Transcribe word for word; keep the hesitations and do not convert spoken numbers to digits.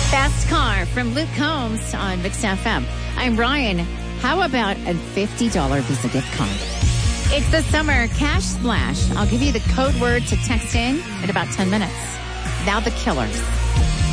Fast Car from Luke Combs on Mix F M. I'm Ryan. How about a fifty dollars Visa gift card? It's the summer cash splash. I'll give you the code word to text in in about ten minutes. Now the Killers.